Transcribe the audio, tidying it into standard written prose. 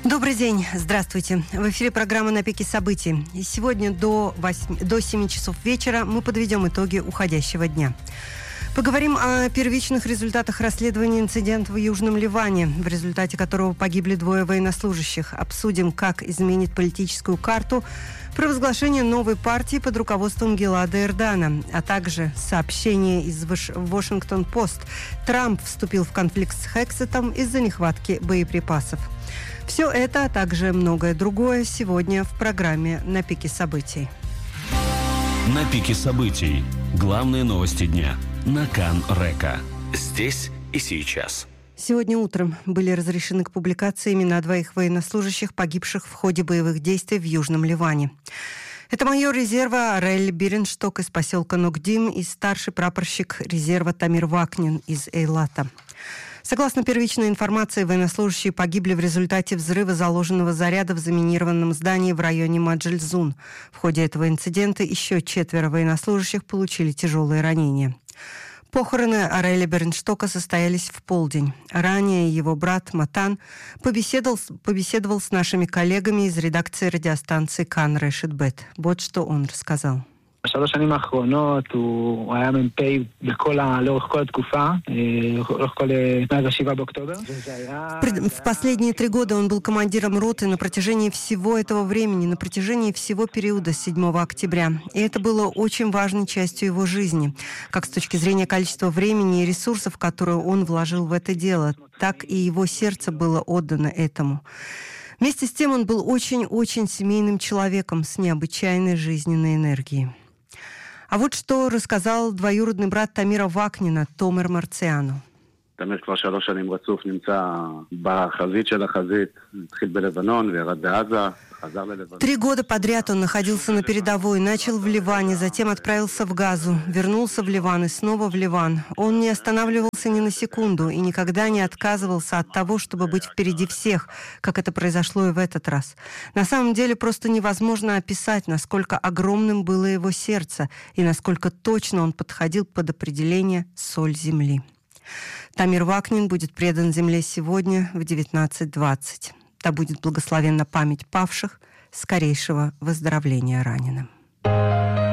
Добрый день, здравствуйте. В эфире программа «На пике событий». И сегодня до 7 часов вечера мы подведем итоги уходящего дня. Поговорим о первичных результатах расследования инцидента в Южном Ливане, в результате которого погибли 2 военнослужащих. Обсудим, как изменит политическую карту провозглашение новой партии под руководством Гилада Эрдана, а также сообщение из Вашингтон-Пост. Трамп вступил в конфликт с Хексетом из-за нехватки боеприпасов. Все это, а также многое другое сегодня в программе «На пике событий». «На пике событий». Главные новости дня на Кан-Река. Здесь и сейчас. Сегодня утром были разрешены к публикации имена 2 военнослужащих, погибших в ходе боевых действий в Южном Ливане. Это майор резерва Арель Биреншток из поселка Нокдим и старший прапорщик резерва Тамир Вакнин из Эйлата. Согласно первичной информации, военнослужащие погибли в результате взрыва заложенного заряда в заминированном здании в районе Маджельзун. В ходе этого инцидента еще 4 военнослужащих получили тяжелые ранения. Похороны Ареля Бернштока состоялись в полдень. Ранее его брат Матан побеседовал с нашими коллегами из редакции радиостанции Кан Решет Бет. Вот что он рассказал. בשלוש השנים האחרונות הוא היה מ"פ לאורך כל התקופה, לאורך כל מאז 7 באוקטובר. В последние 3 года он был командиром роты на протяжении всего этого времени, на протяжении всего периода с 7 октября. И это было очень важной частью его жизни, как с точки зрения количества времени и ресурсов, которые он вложил в это дело, так и его сердце было отдано этому. Вместе с тем он был очень-очень семейным человеком с необычайной жизненной энергией. А вот что рассказал двоюродный брат Тамира Вакнина, Томер Марциану. תמיר כבר 3 שנים רצוף נמצא בחזית של החזית, התחיל בלבנון וירד בעזה, חזר ללבנון. 3 года подряд он находился на передовой, начал в Ливане, затем отправился в Газу, вернулся в Ливан и снова в Ливан. Он не останавливался ни на секунду и никогда не отказывался от того, чтобы быть впереди всех, как это произошло и в этот раз. На самом деле просто невозможно описать, насколько огромным было его сердце и насколько точно он подходил под определение «соль земли». Тамир Вакнин будет предан земле сегодня в 19:20. Да будет благословенна память павших, скорейшего выздоровления раненым.